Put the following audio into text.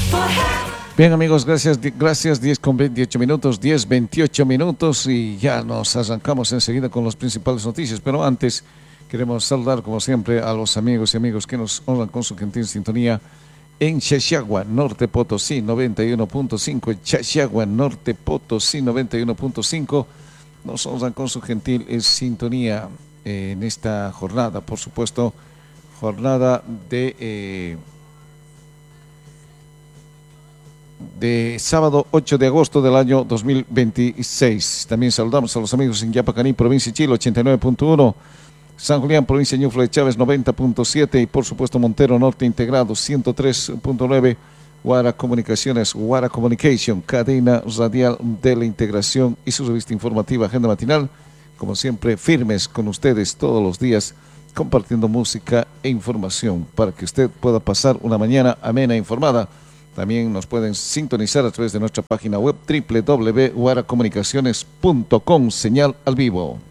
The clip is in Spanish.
Bien amigos, gracias, 10 con 28 minutos, 10, 28 minutos y ya nos arrancamos enseguida con las principales noticias, pero antes queremos saludar como siempre a los amigos y amigos que nos honran con su gentil sintonía en Chachagua, Norte Potosí 91.5, Chachagua, Norte Potosí 91.5, nos honran con su gentil sintonía en esta jornada, por supuesto, jornada de sábado 8 de agosto del año 2026. También saludamos a los amigos en Yapacaní, provincia de Chile, 89.1, San Julián, provincia de Ñuflo de Chávez, 90.7 y por supuesto Montero Norte Integrado, 103.9, Guara Comunicaciones, Guara Communication, cadena radial de la integración y su revista informativa Agenda Matinal, como siempre firmes con ustedes todos los días, compartiendo música e información para que usted pueda pasar una mañana amena e informada. También nos pueden sintonizar a través de nuestra página web www.guaracomunicaciones.com, señal al vivo.